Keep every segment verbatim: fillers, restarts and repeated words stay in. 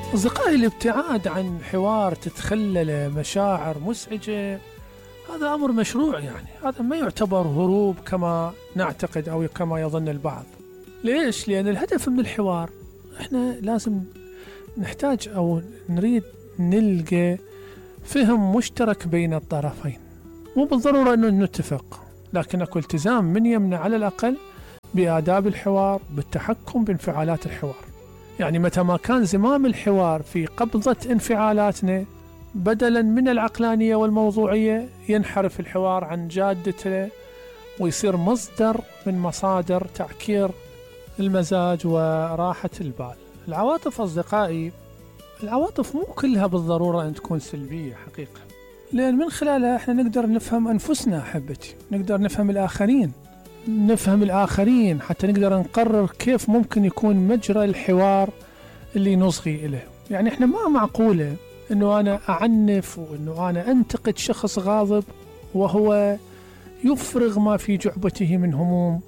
أصدقائي، الابتعاد عن حوار تتخلل مشاعر مزعجة هذا أمر مشروع، يعني هذا ما يعتبر هروب كما نعتقد أو كما يظن البعض. ليش؟ لأن الهدف من الحوار إحنا لازم نحتاج أو نريد نلقى فهم مشترك بين الطرفين، مو بالضرورة أنه نتفق، لكن أكو التزام من يمنع على الأقل بآداب الحوار، بالتحكم بانفعالات الحوار. يعني متى ما كان زمام الحوار في قبضة انفعالاتنا بدلا من العقلانية والموضوعية، ينحرف الحوار عن جادته ويصير مصدر من مصادر تعكير المزاج وراحة البال. العواطف أصدقائي، العواطف مو كلها بالضرورة أن تكون سلبية حقيقة، لأن من خلالها احنا نقدر نفهم أنفسنا أحبتي، نقدر نفهم الآخرين نفهم الآخرين حتى نقدر نقرر كيف ممكن يكون مجرى الحوار اللي نصغي إليه. يعني احنا ما معقولة أنه أنا أعنف وأنه أنا أنتقد شخص غاضب وهو يفرغ ما في جعبته من هموم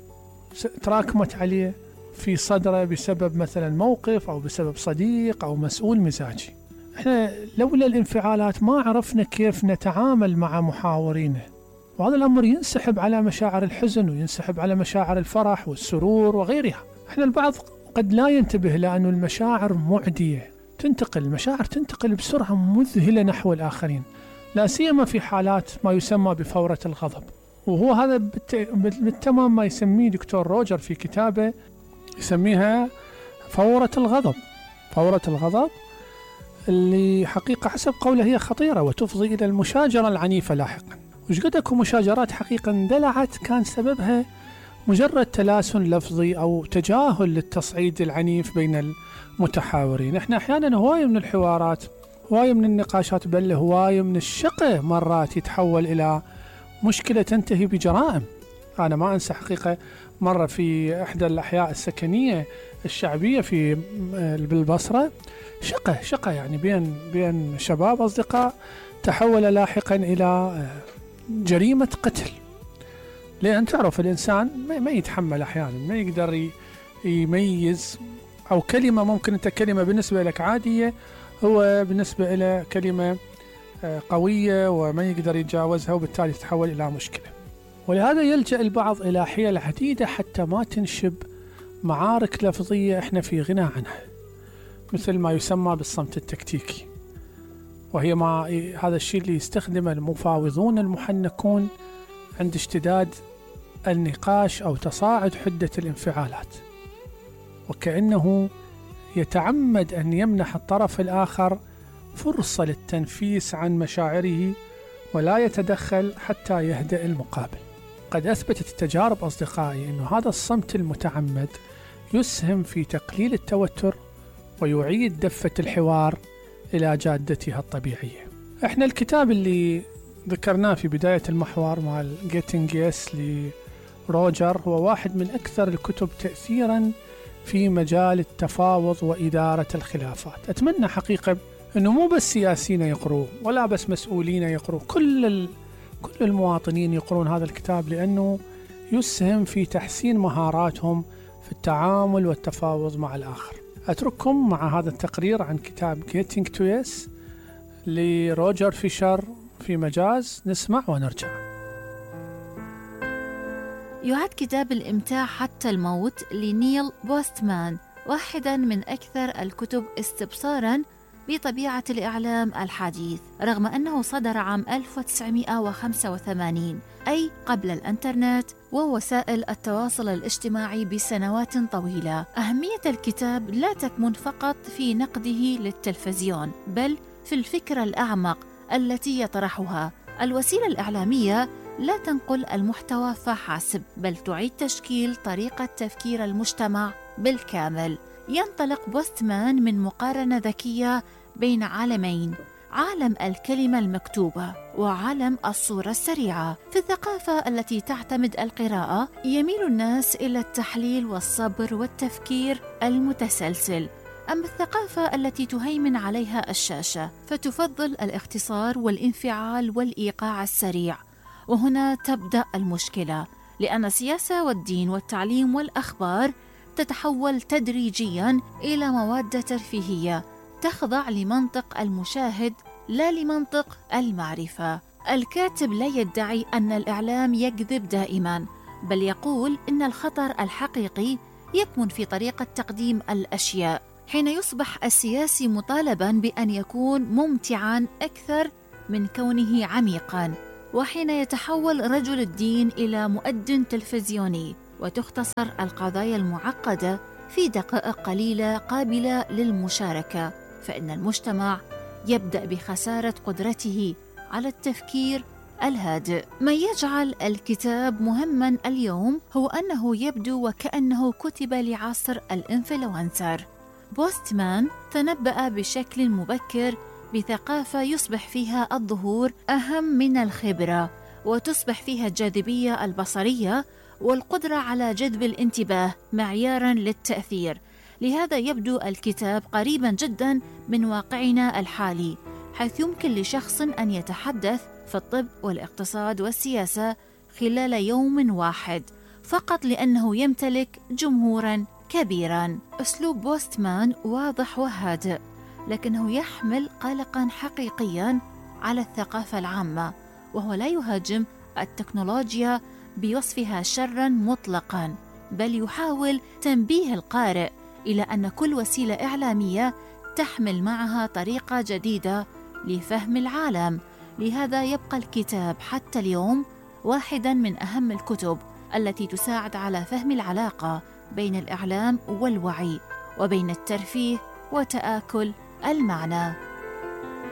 تراكمت عليه في صدره بسبب مثلا موقف أو بسبب صديق أو مسؤول مزاجي. احنا لولا الانفعالات ما عرفنا كيف نتعامل مع محاورينه، وهذا الأمر ينسحب على مشاعر الحزن وينسحب على مشاعر الفرح والسرور وغيرها. احنا البعض قد لا ينتبه لأن المشاعر معدية، تنتقل المشاعر تنتقل بسرعة مذهلة نحو الآخرين، لا سيما في حالات ما يسمى بفورة الغضب. وهو هذا بالتمام ما يسميه دكتور روجر في كتابه، يسميها فورة الغضب. فورة الغضب اللي حقيقة حسب قوله هي خطيرة وتفضي إلى المشاجرة العنيفة لاحقا. وش قد أكو مشاجرات حقيقة اندلعت كان سببها مجرد تلاسن لفظي أو تجاهل للتصعيد العنيف بين المتحاورين. احنا أحيانا هواية من الحوارات، هواية من النقاشات، بل هواية من الشقة مرات يتحول إلى مشكلة تنتهي بجرائم. أنا ما أنسى حقيقة مرة في إحدى الأحياء السكنية الشعبية في بالبصرة، شقة شقة يعني بين بين شباب أصدقاء، تحول لاحقا إلى جريمة قتل. لأن تعرف الإنسان ما يتحمل أحيانا، ما يقدر يميز، أو كلمة ممكن أنت كلمة بالنسبة لك عادية هو بالنسبة إلى كلمة قوية وما يقدر يتجاوزها، وبالتالي تتحول إلى مشكلة. ولهذا يلجأ البعض إلى حيل عديدة حتى ما تنشب معارك لفظية احنا في غنى عنها، مثل ما يسمى بالصمت التكتيكي، وهي ما هذا الشيء اللي يستخدمه المفاوضون المحنكون عند اشتداد النقاش أو تصاعد حدة الانفعالات، وكأنه يتعمد أن يمنح الطرف الآخر فرصة للتنفيس عن مشاعره ولا يتدخل حتى يهدأ المقابل. قد أثبتت التجارب أصدقائي أن هذا الصمت المتعمد يسهم في تقليل التوتر ويعيد دفة الحوار إلى جادتها الطبيعية. احنا الكتاب اللي ذكرناه في بداية المحور مع Getting Yes لروجر هو واحد من أكثر الكتب تأثيرا في مجال التفاوض وإدارة الخلافات. أتمنى حقيقة أنه مو بس سياسيين يقروه ولا بس مسؤولين يقروه، كل ال... كل المواطنين يقرون هذا الكتاب، لأنه يسهم في تحسين مهاراتهم في التعامل والتفاوض مع الآخر. أترككم مع هذا التقرير عن كتاب Getting to Yes لروجر فيشر في مجاز، نسمع ونرجع. يعد كتاب الإمتاع حتى الموت لنيل بوستمان واحداً من أكثر الكتب استبصاراً بطبيعة الإعلام الحديث، رغم أنه صدر عام ألف وتسعمائة وخمسة وثمانين، أي قبل الإنترنت ووسائل التواصل الاجتماعي بسنوات طويلة. أهمية الكتاب لا تكمن فقط في نقده للتلفزيون، بل في الفكرة الأعمق التي يطرحها. الوسيلة الإعلامية لا تنقل المحتوى فحسب، بل تعيد تشكيل طريقة تفكير المجتمع بالكامل. ينطلق بوستمان من مقارنة ذكية بين عالمين، عالم الكلمة المكتوبة وعالم الصورة السريعة. في الثقافة التي تعتمد القراءة يميل الناس إلى التحليل والصبر والتفكير المتسلسل، أما الثقافة التي تهيمن عليها الشاشة فتفضل الاختصار والانفعال والإيقاع السريع. وهنا تبدأ المشكلة، لأن السياسة والدين والتعليم والأخبار تتحول تدريجياً إلى مواد ترفيهية تخضع لمنطق المشاهد لا لمنطق المعرفة. الكاتب لا يدعي أن الإعلام يكذب دائماً، بل يقول إن الخطر الحقيقي يكمن في طريقة تقديم الأشياء، حين يصبح السياسي مطالباً بأن يكون ممتعاً أكثر من كونه عميقاً، وحين يتحول رجل الدين إلى مؤذن تلفزيوني، وتختصر القضايا المعقدة في دقائق قليلة قابلة للمشاركة، فإن المجتمع يبدأ بخسارة قدرته على التفكير الهادئ. ما يجعل الكتاب مهماً اليوم هو أنه يبدو وكأنه كتب لعصر الإنفلونسر. بوستمان تنبأ بشكل مبكر بثقافة يصبح فيها الظهور أهم من الخبرة، وتصبح فيها الجاذبية البصرية والقدرة على جذب الانتباه معياراً للتأثير. لهذا يبدو الكتاب قريباً جداً من واقعنا الحالي، حيث يمكن لشخص أن يتحدث في الطب والاقتصاد والسياسة خلال يوم واحد فقط لأنه يمتلك جمهوراً كبيراً. أسلوب بوستمان واضح وهادئ، لكنه يحمل قلقاً حقيقياً على الثقافة العامة، وهو لا يهاجم التكنولوجيا بوصفها شراً مطلقاً، بل يحاول تنبيه القارئ إلى أن كل وسيلة إعلامية تحمل معها طريقة جديدة لفهم العالم. لهذا يبقى الكتاب حتى اليوم واحداً من أهم الكتب التي تساعد على فهم العلاقة بين الإعلام والوعي، وبين الترفيه وتآكل المعنى.